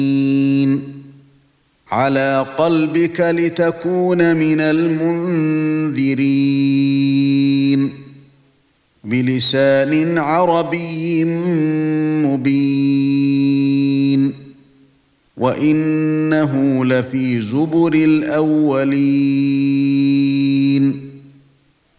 على قلبك لتكون من المنذرين بلسان عربي مبين وإنه لفي زبر الأولين